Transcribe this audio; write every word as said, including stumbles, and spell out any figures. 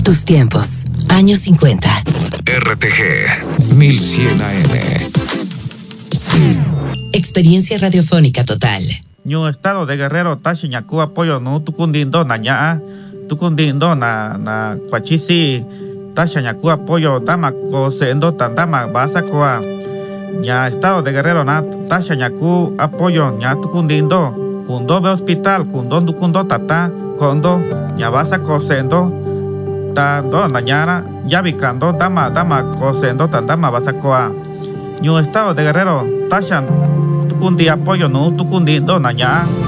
Tus tiempos, años cincuenta. R T G mil cien A M. Experiencia radiofónica total. Ñu estado de Guerrero tashi ñaku apoyo no tukundindo na ñaa tukundindo na na kwachisi tasha ñaku apoyo dama ko sendo tandama basa koa ña estado de Guerrero na tasha ñaku apoyo ña tukundindo kundo be hospital kundo dukundo tata kondo ña basa ko sendo tando na ñara yabikando dama dama ko sendo tandama basa koa Ñu estado de Guerrero tasha tukundi apoyo no tukundindo na ña